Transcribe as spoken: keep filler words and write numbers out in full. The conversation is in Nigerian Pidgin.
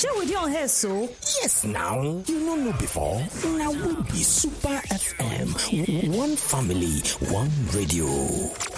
share with you on here, so. Yes, now. You know no before. Now we be Super F M. One family, one radio.